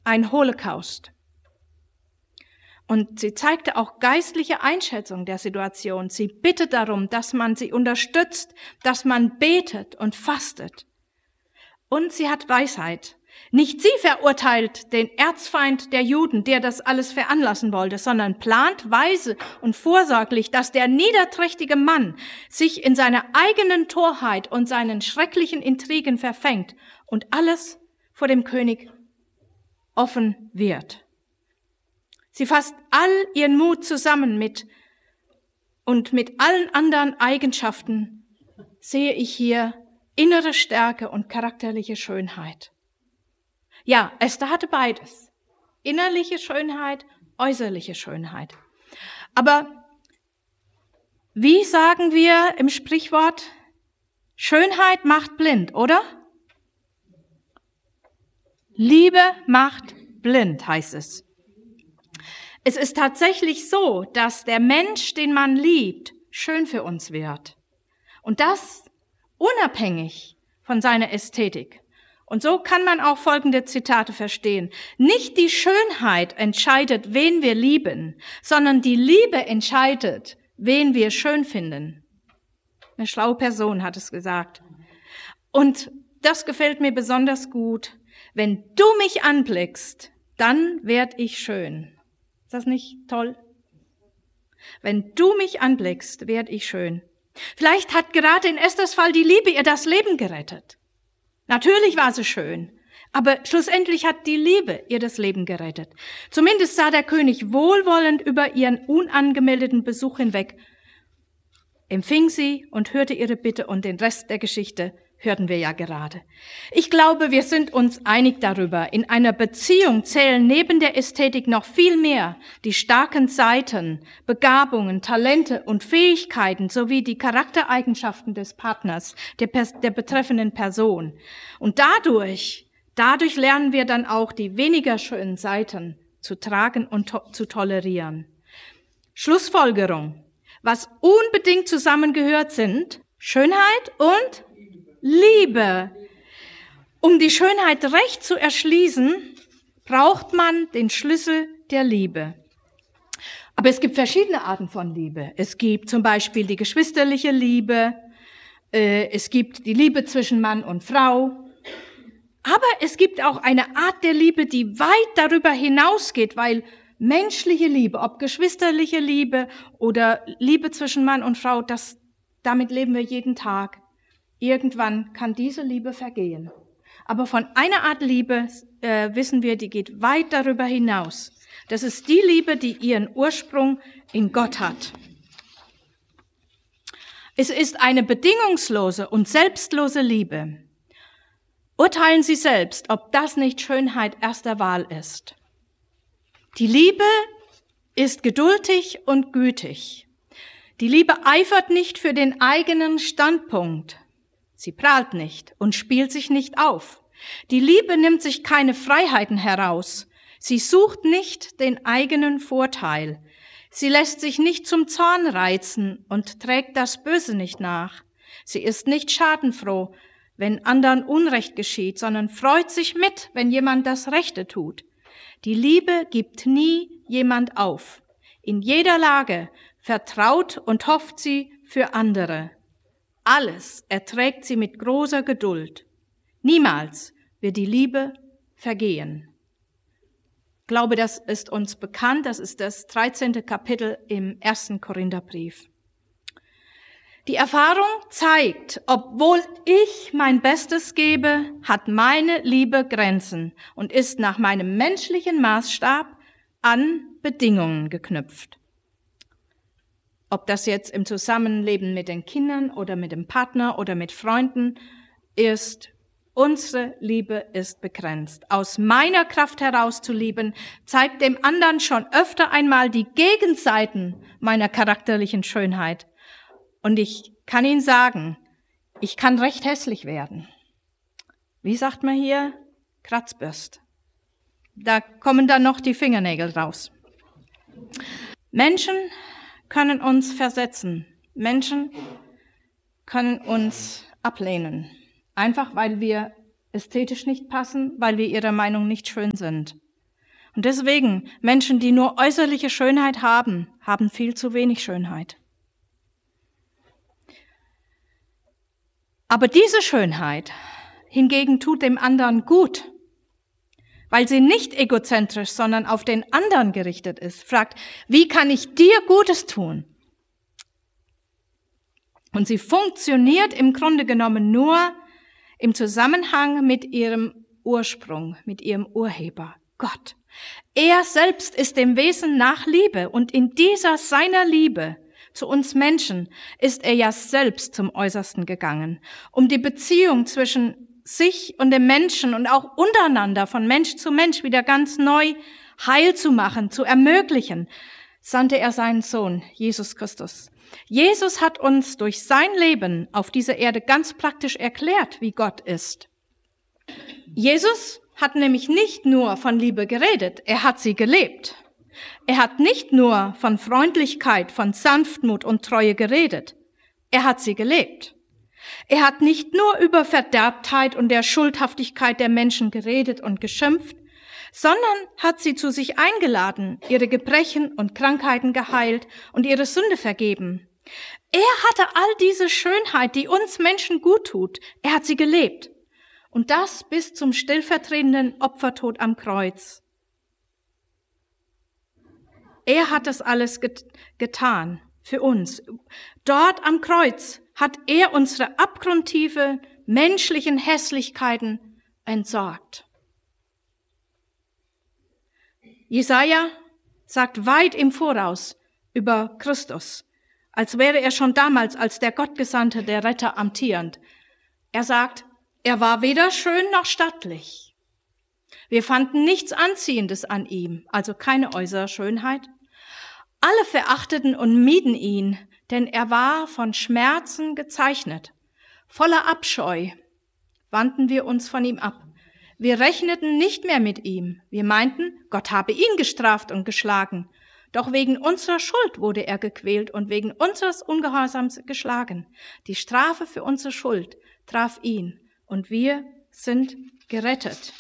ein Holocaust. Und sie zeigte auch geistliche Einschätzung der Situation. Sie bittet darum, dass man sie unterstützt, dass man betet und fastet. Und sie hat Weisheit. Nicht sie verurteilt den Erzfeind der Juden, der das alles veranlassen wollte, sondern plant weise und vorsorglich, dass der niederträchtige Mann sich in seiner eigenen Torheit und seinen schrecklichen Intrigen verfängt und alles vor dem König offen wird. Sie fasst all ihren Mut zusammen mit allen anderen Eigenschaften sehe ich hier innere Stärke und charakterliche Schönheit. Ja, Esther hatte beides. Innerliche Schönheit, äußerliche Schönheit. Aber wie sagen wir im Sprichwort, Schönheit macht blind, oder? Liebe macht blind, heißt es. Es ist tatsächlich so, dass der Mensch, den man liebt, schön für uns wird. Und das unabhängig von seiner Ästhetik. Und so kann man auch folgende Zitate verstehen. Nicht die Schönheit entscheidet, wen wir lieben, sondern die Liebe entscheidet, wen wir schön finden. Eine schlaue Person hat es gesagt. Und das gefällt mir besonders gut. Wenn du mich anblickst, dann werd ich schön. Ist das nicht toll? Wenn du mich anblickst, werd ich schön. Vielleicht hat gerade in Esthers Fall die Liebe ihr das Leben gerettet. Natürlich war sie schön, aber schlussendlich hat die Liebe ihr das Leben gerettet. Zumindest sah der König wohlwollend über ihren unangemeldeten Besuch hinweg, empfing sie und hörte ihre Bitte und den Rest der Geschichte hörten wir ja gerade. Ich glaube, wir sind uns einig darüber. In einer Beziehung zählen neben der Ästhetik noch viel mehr die starken Seiten, Begabungen, Talente und Fähigkeiten sowie die Charaktereigenschaften des Partners, der betreffenden Person. Und dadurch lernen wir dann auch die weniger schönen Seiten zu tragen und zu tolerieren. Schlussfolgerung. Was unbedingt zusammengehört sind Schönheit und Liebe. Um die Schönheit recht zu erschließen, braucht man den Schlüssel der Liebe. Aber es gibt verschiedene Arten von Liebe. Es gibt zum Beispiel die geschwisterliche Liebe, es gibt die Liebe zwischen Mann und Frau. Aber es gibt auch eine Art der Liebe, die weit darüber hinausgeht, weil menschliche Liebe, ob geschwisterliche Liebe oder Liebe zwischen Mann und Frau, damit leben wir jeden Tag. Irgendwann kann diese Liebe vergehen. Aber von einer Art Liebe wissen wir, die geht weit darüber hinaus. Das ist die Liebe, die ihren Ursprung in Gott hat. Es ist eine bedingungslose und selbstlose Liebe. Urteilen Sie selbst, ob das nicht Schönheit erster Wahl ist. Die Liebe ist geduldig und gütig. Die Liebe eifert nicht für den eigenen Standpunkt. Sie prahlt nicht und spielt sich nicht auf. Die Liebe nimmt sich keine Freiheiten heraus. Sie sucht nicht den eigenen Vorteil. Sie lässt sich nicht zum Zorn reizen und trägt das Böse nicht nach. Sie ist nicht schadenfroh, wenn anderen Unrecht geschieht, sondern freut sich mit, wenn jemand das Rechte tut. Die Liebe gibt nie jemand auf. In jeder Lage vertraut und hofft sie für andere. Alles erträgt sie mit großer Geduld. Niemals wird die Liebe vergehen. Ich glaube, das ist uns bekannt. Das ist das 13. Kapitel im 1. Korintherbrief. Die Erfahrung zeigt, obwohl ich mein Bestes gebe, hat meine Liebe Grenzen und ist nach meinem menschlichen Maßstab an Bedingungen geknüpft. Ob das jetzt im Zusammenleben mit den Kindern oder mit dem Partner oder mit Freunden ist, unsere Liebe ist begrenzt. Aus meiner Kraft heraus zu lieben, zeigt dem anderen schon öfter einmal die Gegenseiten meiner charakterlichen Schönheit. Und ich kann Ihnen sagen, ich kann recht hässlich werden. Wie sagt man hier? Kratzbürst. Da kommen dann noch die Fingernägel raus. Menschen können uns versetzen. Menschen können uns ablehnen. Einfach weil wir ästhetisch nicht passen, weil wir ihrer Meinung nicht schön sind. Und deswegen, Menschen, die nur äußerliche Schönheit haben, haben viel zu wenig Schönheit. Aber diese Schönheit hingegen tut dem anderen gut, weil sie nicht egozentrisch, sondern auf den anderen gerichtet ist. Fragt, wie kann ich dir Gutes tun? Und sie funktioniert im Grunde genommen nur im Zusammenhang mit ihrem Ursprung, mit ihrem Urheber, Gott. Er selbst ist dem Wesen nach Liebe und in dieser seiner Liebe zu uns Menschen ist er ja selbst zum Äußersten gegangen, um die Beziehung zwischen sich und dem Menschen und auch untereinander von Mensch zu Mensch wieder ganz neu heil zu machen, zu ermöglichen, sandte er seinen Sohn, Jesus Christus. Jesus hat uns durch sein Leben auf dieser Erde ganz praktisch erklärt, wie Gott ist. Jesus hat nämlich nicht nur von Liebe geredet, er hat sie gelebt. Er hat nicht nur von Freundlichkeit, von Sanftmut und Treue geredet, er hat sie gelebt. Er hat nicht nur über Verderbtheit und der Schuldhaftigkeit der Menschen geredet und geschimpft, sondern hat sie zu sich eingeladen, ihre Gebrechen und Krankheiten geheilt und ihre Sünde vergeben. Er hatte all diese Schönheit, die uns Menschen gut tut. Er hat sie gelebt. Und das bis zum stellvertretenden Opfertod am Kreuz. Er hat das alles getan für uns. Dort am Kreuz hat er unsere abgrundtiefe menschlichen Hässlichkeiten entsorgt. Jesaja sagt weit im Voraus über Christus, als wäre er schon damals als der Gottgesandte, der Retter, amtierend. Er sagt, er war weder schön noch stattlich. Wir fanden nichts Anziehendes an ihm, also keine äußere Schönheit. Alle verachteten und mieden ihn, denn er war von Schmerzen gezeichnet. Voller Abscheu wandten wir uns von ihm ab. Wir rechneten nicht mehr mit ihm. Wir meinten, Gott habe ihn gestraft und geschlagen. Doch wegen unserer Schuld wurde er gequält und wegen unseres Ungehorsams geschlagen. Die Strafe für unsere Schuld traf ihn und wir sind gerettet.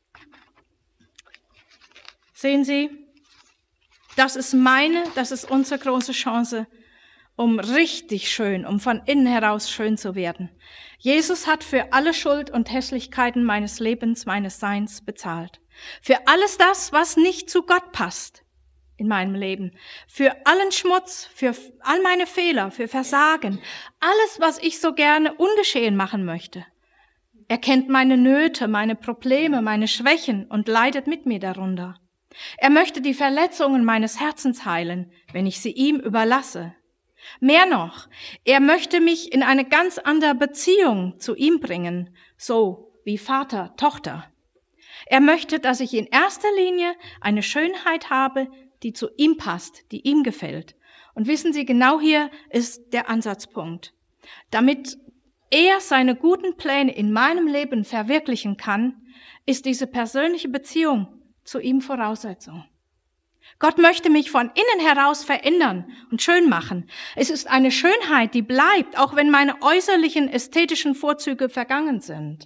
Sehen Sie, das ist unsere große Chance, um richtig schön, um von innen heraus schön zu werden. Jesus hat für alle Schuld und Hässlichkeiten meines Lebens, meines Seins bezahlt. Für alles das, was nicht zu Gott passt in meinem Leben. Für allen Schmutz, für all meine Fehler, für Versagen. Alles, was ich so gerne ungeschehen machen möchte. Er kennt meine Nöte, meine Probleme, meine Schwächen und leidet mit mir darunter. Er möchte die Verletzungen meines Herzens heilen, wenn ich sie ihm überlasse. Mehr noch, er möchte mich in eine ganz andere Beziehung zu ihm bringen, so wie Vater, Tochter. Er möchte, dass ich in erster Linie eine Schönheit habe, die zu ihm passt, die ihm gefällt. Und wissen Sie, genau hier ist der Ansatzpunkt. Damit er seine guten Pläne in meinem Leben verwirklichen kann, ist diese persönliche Beziehung zu ihm Voraussetzung. Gott möchte mich von innen heraus verändern und schön machen. Es ist eine Schönheit, die bleibt, auch wenn meine äußerlichen ästhetischen Vorzüge vergangen sind.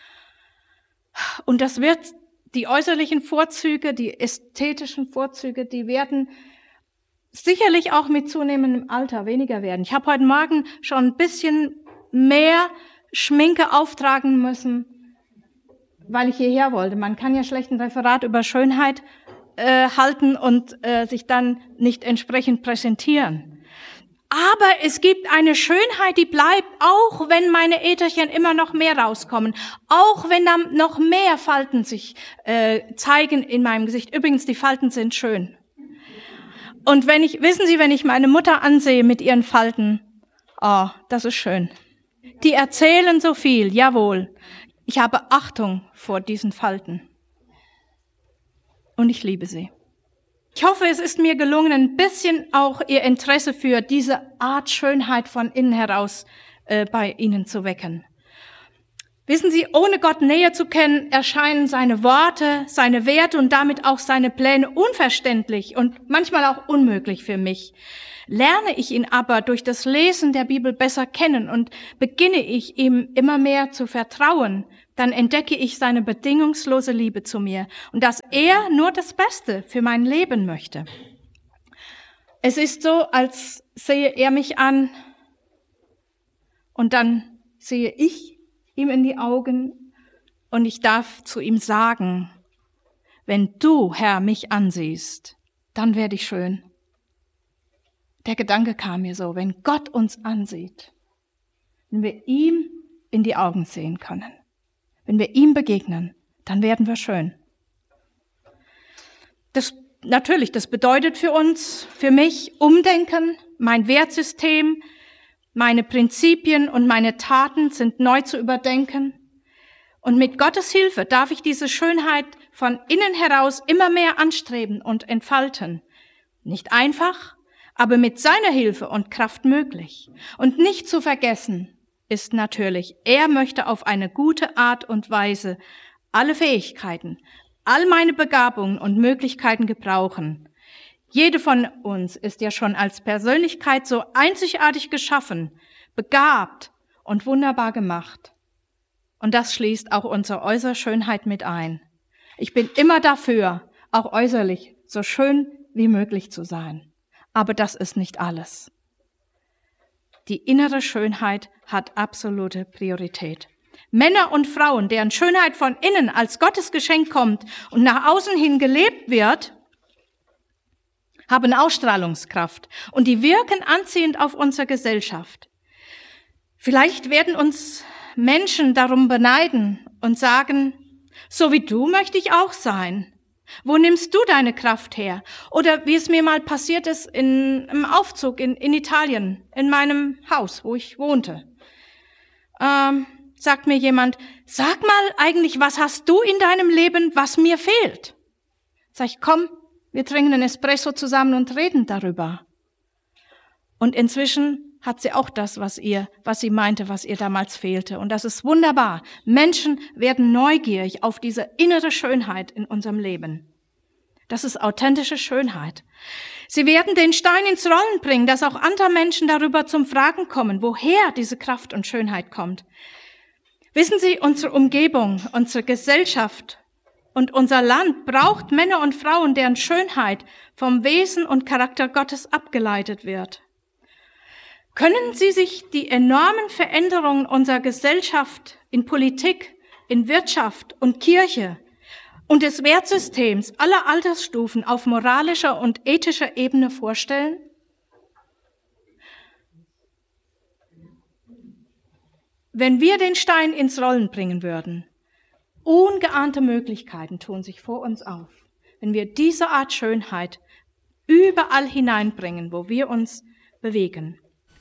Und das wird, die äußerlichen Vorzüge, die ästhetischen Vorzüge, die werden sicherlich auch mit zunehmendem Alter weniger werden. Ich habe heute Morgen schon ein bisschen mehr Schminke auftragen müssen, weil ich hierher wollte. Man kann ja schlecht ein Referat über Schönheit halten und sich dann nicht entsprechend präsentieren. Aber es gibt eine Schönheit, die bleibt, auch wenn meine Ätherchen immer noch mehr rauskommen, auch wenn dann noch mehr Falten sich zeigen in meinem Gesicht. Übrigens, die Falten sind schön. Und wenn ich meine Mutter ansehe mit ihren Falten, oh, das ist schön. Die erzählen so viel, jawohl. Ich habe Achtung vor diesen Falten. Und ich liebe sie. Ich hoffe, es ist mir gelungen, ein bisschen auch Ihr Interesse für diese Art Schönheit von innen heraus bei Ihnen zu wecken. Wissen Sie, ohne Gott näher zu kennen, erscheinen seine Worte, seine Werte und damit auch seine Pläne unverständlich und manchmal auch unmöglich für mich. Lerne ich ihn aber durch das Lesen der Bibel besser kennen und beginne ich ihm immer mehr zu vertrauen, dann entdecke ich seine bedingungslose Liebe zu mir und dass er nur das Beste für mein Leben möchte. Es ist so, als sehe er mich an und dann sehe ich ihm in die Augen und ich darf zu ihm sagen, wenn du, Herr, mich ansiehst, dann werde ich schön. Der Gedanke kam mir so, wenn Gott uns ansieht, wenn wir ihm in die Augen sehen können, wenn wir ihm begegnen, dann werden wir schön. Das bedeutet für mich, Umdenken, mein Wertsystem, meine Prinzipien und meine Taten sind neu zu überdenken. Und mit Gottes Hilfe darf ich diese Schönheit von innen heraus immer mehr anstreben und entfalten. Nicht einfach, aber mit seiner Hilfe und Kraft möglich. Und nicht zu vergessen ist natürlich, er möchte auf eine gute Art und Weise alle Fähigkeiten, all meine Begabungen und Möglichkeiten gebrauchen. Jede von uns ist ja schon als Persönlichkeit so einzigartig geschaffen, begabt und wunderbar gemacht. Und das schließt auch unsere äußere Schönheit mit ein. Ich bin immer dafür, auch äußerlich so schön wie möglich zu sein. Aber das ist nicht alles. Die innere Schönheit hat absolute Priorität. Männer und Frauen, deren Schönheit von innen als Gottes Geschenk kommt und nach außen hin gelebt wird, haben Ausstrahlungskraft und die wirken anziehend auf unsere Gesellschaft. Vielleicht werden uns Menschen darum beneiden und sagen, so wie du möchte ich auch sein. Wo nimmst du deine Kraft her? Oder wie es mir mal passiert ist im Aufzug in Italien, in meinem Haus, wo ich wohnte. Sagt mir jemand, sag mal eigentlich, was hast du in deinem Leben, was mir fehlt? Sag ich, komm, wir trinken einen Espresso zusammen und reden darüber. Und inzwischen hat sie auch das, was sie meinte, was ihr damals fehlte. Und das ist wunderbar. Menschen werden neugierig auf diese innere Schönheit in unserem Leben. Das ist authentische Schönheit. Sie werden den Stein ins Rollen bringen, dass auch andere Menschen darüber zum Fragen kommen, woher diese Kraft und Schönheit kommt. Wissen Sie, unsere Umgebung, unsere Gesellschaft und unser Land braucht Männer und Frauen, deren Schönheit vom Wesen und Charakter Gottes abgeleitet wird. Können Sie sich die enormen Veränderungen unserer Gesellschaft in Politik, in Wirtschaft und Kirche und des Wertsystems aller Altersstufen auf moralischer und ethischer Ebene vorstellen? Wenn wir den Stein ins Rollen bringen würden, ungeahnte Möglichkeiten tun sich vor uns auf, wenn wir diese Art Schönheit überall hineinbringen, wo wir uns bewegen.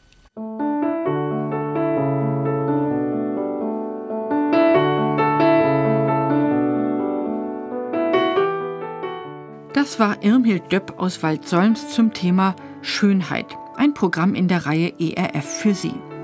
Das war Irmhild Döpp aus Waldsolms zum Thema Schönheit, ein Programm in der Reihe ERF für Sie.